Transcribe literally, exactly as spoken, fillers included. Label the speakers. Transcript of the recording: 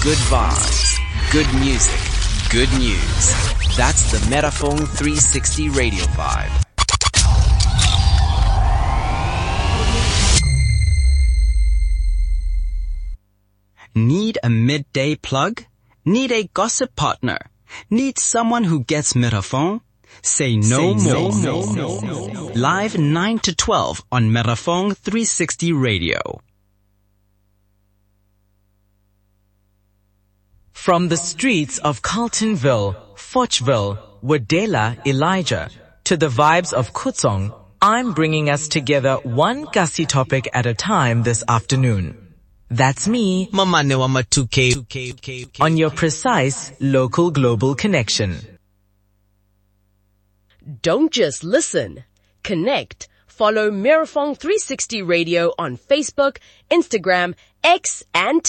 Speaker 1: Good vibes, good music, good news. That's the Metaphone three sixty Radio Vibe.
Speaker 2: Need a midday plug? Need a gossip partner? Need someone who gets Metaphone? Say no
Speaker 1: Say
Speaker 2: more.
Speaker 1: no, no, no, no.
Speaker 2: Live nine to twelve on Metaphone three sixty Radio.
Speaker 3: From the streets of Carltonville, Fochville, Wadela, Elijah, to the vibes of Kutsong, I'm bringing us together one Gussie topic at a time this afternoon. That's me, on your precise local global connection.
Speaker 4: Don't just listen. Connect. Follow Metaphone three sixty Radio on Facebook, Instagram, X, and